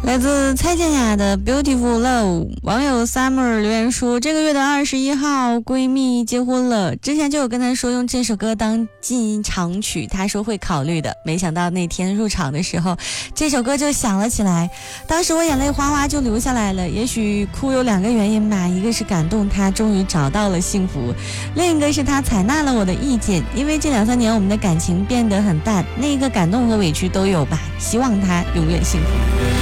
来自蔡健雅的 Beautiful Love， 网友 Summer 留言说，这个月的21号闺蜜结婚了，之前就有跟她说用这首歌当进场曲，她说会考虑的，没想到那天入场的时候这首歌就响了起来，当时我眼泪哗哗就流下来了。也许哭有2个原因吧，一个是感动她终于找到了幸福，另一个是她采纳了我的意见，因为这2-3年我们的感情变得很淡，那个感动和委屈都有吧，希望她永远幸福。